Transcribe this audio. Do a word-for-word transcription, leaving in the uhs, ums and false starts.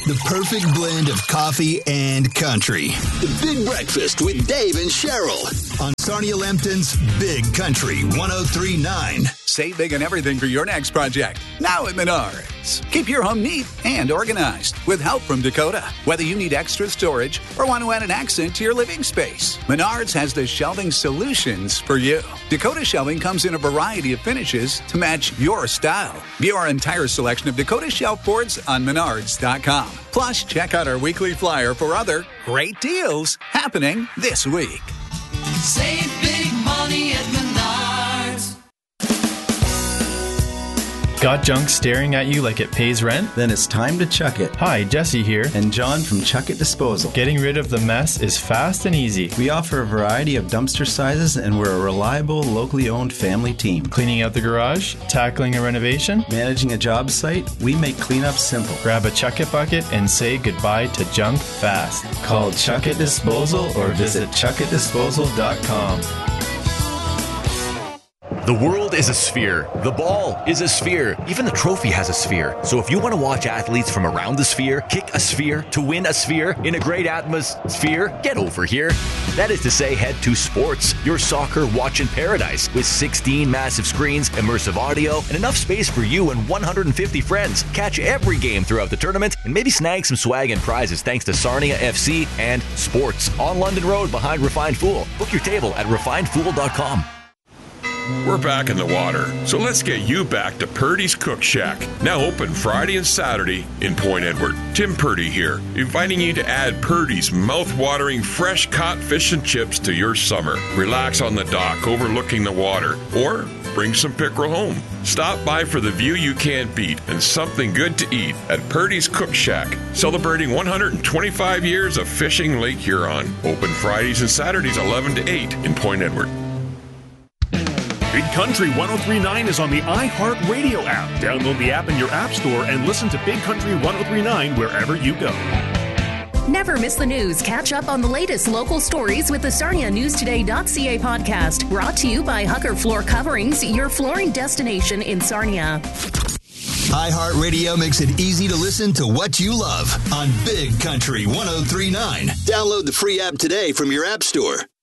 The perfect blend of coffee and country. The Big Breakfast with Dave and Cheryl on Sarnia Lambton's Big Country one oh three point nine. Save big on everything for your next project. Now at Menards. Keep your home neat and organized with help from Dakota. Whether you need extra storage or want to add an accent to your living space, Menards has the shelving solutions for you. Dakota shelving comes in a variety of finishes to match your style. View our entire selection of Dakota shelf boards on menards dot com. Plus, check out our weekly flyer for other great deals happening this week. Save big money at Menards. Got junk staring at you like it pays rent? Then it's time to chuck it. Hi, Jesse here. And John from Chuck It Disposal. Getting rid of the mess is fast and easy. We offer a variety of dumpster sizes, and we're a reliable, locally owned family team. Cleaning out the garage, tackling a renovation, managing a job site, we make cleanup simple. Grab a Chuck It bucket and say goodbye to junk fast. Call Chuck It Disposal or visit chuck it disposal dot com. The world is a sphere. The ball is a sphere. Even the trophy has a sphere. So if you want to watch athletes from around the sphere kick a sphere to win a sphere in a great atmosphere, get over here. That is to say, head to Sports, your soccer watching paradise, with sixteen massive screens, immersive audio, and enough space for you and one hundred fifty friends. Catch every game throughout the tournament and maybe snag some swag and prizes thanks to Sarnia F C and Sports on London Road behind Refined Fool. Book your table at refined fool dot com. We're back in the water, so let's get you back to Purdy's Cook Shack. Now open Friday and Saturday in Point Edward. Tim Purdy here, inviting you to add Purdy's mouth-watering fresh caught fish and chips to your summer. Relax on the dock overlooking the water, or bring some pickerel home. Stop by for the view you can't beat and something good to eat at Purdy's Cook Shack, celebrating one hundred twenty-five years of fishing Lake Huron. Open Fridays and Saturdays eleven to eight in Point Edward. Big Country one oh three point nine is on the iHeartRadio app. Download the app in your app store and listen to Big Country one oh three point nine wherever you go. Never miss the news. Catch up on the latest local stories with the Sarnia News Today dot c a podcast. Brought to you by Hucker Floor Coverings, your flooring destination in Sarnia. iHeartRadio makes it easy to listen to what you love on Big Country one oh three point nine. Download the free app today from your app store.